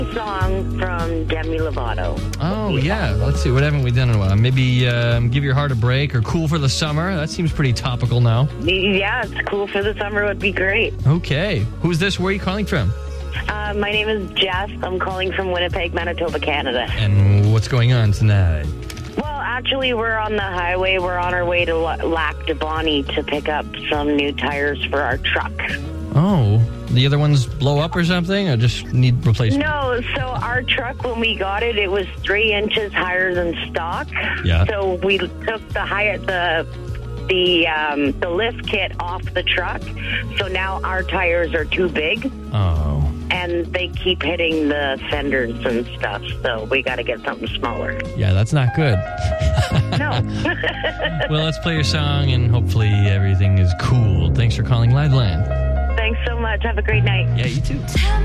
Song from Demi Lovato. Oh, yeah. Let's see. What haven't we done in a while? Maybe Give Your Heart a Break or Cool for the Summer. That seems pretty topical now. Yeah, it's cool for the summer would be great. Okay. Who's this? Where are you calling from? My name is Jess. I'm calling from Winnipeg, Manitoba, Canada. And what's going on tonight? Well, actually, we're on the highway. We're on our way to Lac de Bonnie to pick up some new tires for our truck. Oh, the other ones blow up or something, or just need replacement? No, so our truck, when we got it, it was 3 inches higher than stock. Yeah. So we took the lift kit off the truck. So now our tires are too big. Oh. And they keep hitting the fenders and stuff. So we got to get something smaller. Yeah, that's not good. No. Well, let's play your song, and hopefully everything is cool. Thanks for calling Liveland. Thanks so much. Have a great night. Yeah, you too.